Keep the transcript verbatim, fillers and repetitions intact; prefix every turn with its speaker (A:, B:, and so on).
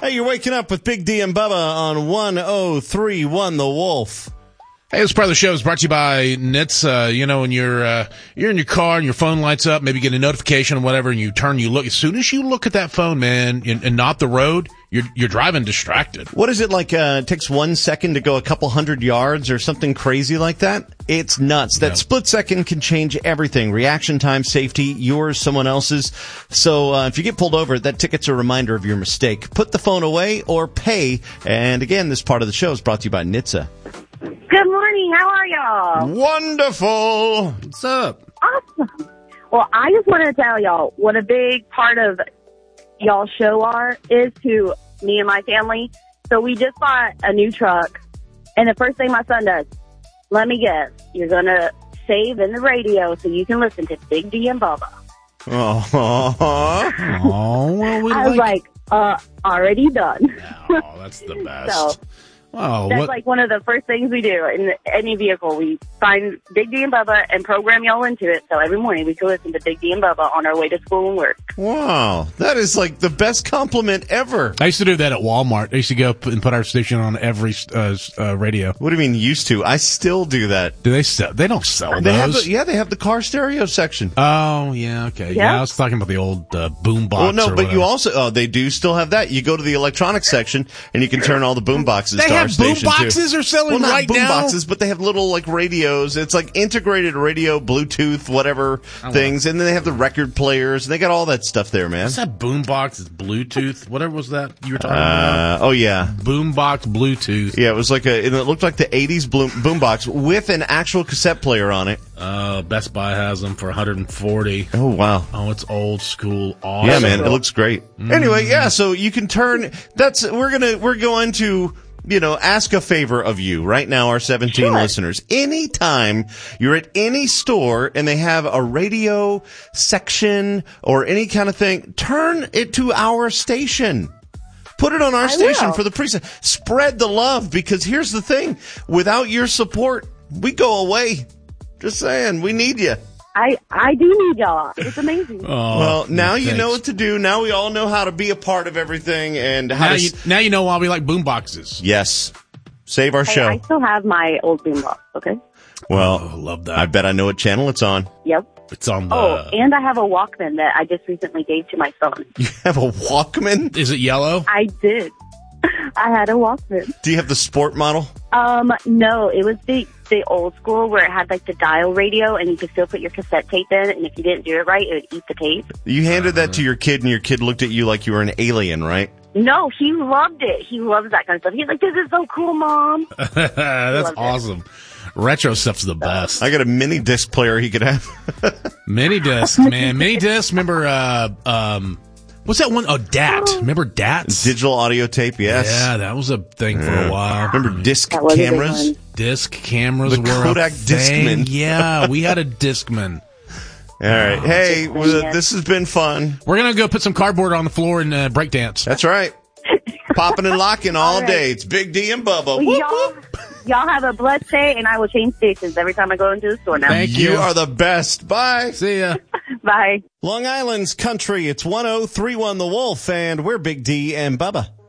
A: Hey, you're waking up with Big D and Bubba on one oh three one The Wolf.
B: Hey, this part of the show is brought to you by N H T S. Uh, you know, when you're, uh, you're in your car and your phone lights up, maybe you get a notification or whatever, and you turn, you look. As soon as you look at that phone, man, and, and not the road, you're, you're driving distracted.
A: What is it like? Uh, it takes one second to go a couple hundred yards or something crazy like that? It's nuts. That
B: Yeah.
A: split second can change everything. Reaction time, safety, yours, someone else's. So uh, if you get pulled over, that ticket's a reminder of your mistake. Put the phone away or pay. And again, this part of the show is brought to you by N H T S.
C: Good morning. How are y'all?
A: Wonderful.
B: What's up?
C: Awesome. Well, I just want to tell y'all what a big part of y'all's show are is to me and my family. So we just bought a new truck, and the first thing my son does, let me guess, you're going to save in the radio so you can listen to Big D and Bubba.
A: Oh,
B: Oh, well, we
C: I was
B: like,
C: like, uh, already done.
B: oh, that's the best.
C: So
B: oh,
C: that's
B: what?
C: like one of the first things we do in any vehicle. We find Big D and Bubba and program y'all into it. So every morning we can listen to Big D and Bubba on our way to school and work.
A: wow. That is like the best compliment ever.
B: I used to do that at Walmart. I used to go p- and put our station on every uh, uh, radio.
A: What do you mean used to? I still do that.
B: Do they sell? They don't sell
A: They have
B: those.
A: the, yeah, they have the car stereo section.
B: Oh, yeah, okay. Yeah,
C: Yeah.
B: I was talking about the old uh, boom box.
A: Well, no,
B: or
A: but you
B: whatever.
A: also, oh, they do still have that. You go to the electronics section and you can turn all the boom boxes
B: They
A: to our
B: have boom
A: station too.
B: boxes are selling
A: Well, not
B: right
A: boom
B: now?
A: boxes, but they have little like radios. It's like integrated radio, Bluetooth, whatever things, and then they have the record players. And they got all that stuff there, man.
B: What's that boom box? It's Bluetooth. Whatever was that you were talking about?
A: Uh, oh yeah,
B: Boom box Bluetooth.
A: yeah. It was like a. It looked like the eighties boom boombox with an actual cassette player on it.
B: Uh, Best Buy has them for one hundred forty.
A: Oh wow.
B: Oh, it's old school. Awesome.
A: Yeah, man, it looks great. Anyway, yeah, so you can turn. That's we're gonna we're going to you know ask a favor of you right now, our seventeen
C: Sure.
A: listeners. Anytime you're at any store and they have a radio section or any kind of thing, turn it to our station. Put it on our
C: I
A: station
C: will.
A: for the precinct. Spread the love, because here's the thing: without your support, we go away. Just saying, we need you.
C: I, I do need y'all. It's amazing.
B: Oh,
A: Well, now you
B: thanks.
A: know what to do. Now we all know how to be a part of everything and how
B: Now
A: to.
B: you, now you know why we like boom boxes.
A: Yes. Save our
C: Hey,
A: show.
C: I still have my old boombox, okay?
A: Well,
B: Oh, love that.
A: I bet I know what channel it's on.
C: Yep.
B: It's on the.
C: Oh, and I have a Walkman that I just recently gave to my son.
A: You have a Walkman?
B: Is it yellow?
C: I did. I had a Walkman.
A: Do you have the sport model?
C: Um, no, it was the the old school where it had like the dial radio and you could still put your cassette tape in, and if you didn't do it right, it would eat the tape.
A: You handed that to your kid and your kid looked at you like you were an alien, right?
C: No, he loved it. He loves that kind of stuff. He's like, "This is so cool, Mom."
B: That's
C: Love it.
B: awesome. Retro stuff's the best.
A: I got a mini disc player he could have.
B: Mini disc, man. Mini disc. Remember, uh, um, what's that one? Oh, D A T. Remember D A Ts?
A: Digital audio tape, yes.
B: Yeah, that was a thing for a while.
A: Remember disc
C: That was a big
A: cameras?
C: one.
B: Disc cameras
A: The
B: were
A: Kodak
B: a thing.
A: Discman.
B: Yeah, we had a Discman.
A: All right. Hey,
C: Discman,
A: well,
C: yeah.
A: this has been fun.
B: We're gonna go put some cardboard on the floor and uh, break dance.
A: That's right. Popping and locking all,
C: All right.
A: day. It's Big D and Bubba.
C: Well,
A: Whoop,
C: y'all,
A: whoop.
C: y'all have a blessed day, and I will change stations every time I go into the store now.
B: Thank
A: You
B: you.
A: are the best. Bye.
B: See ya.
C: Bye.
A: Long Island's country. It's one oh three one The Wolf, and we're Big D and Bubba.